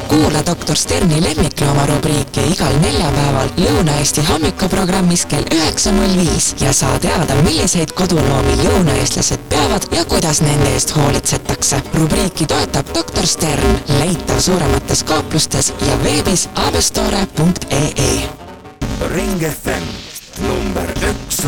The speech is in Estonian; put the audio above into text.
Kuula Dr. Sterni lemmiklooma rubriiki igal neljapäeval Lõuna-Eesti hommikuprogrammis kell 9.05 ja saa teada, milliseid koduloomi lõunaeestlased peavad ja kuidas nende eest hoolitsetakse. Rubriiki toetab Dr. Stern, leitav suuremates kauplustes ja veebis abestore.ee. Ring FM number 1.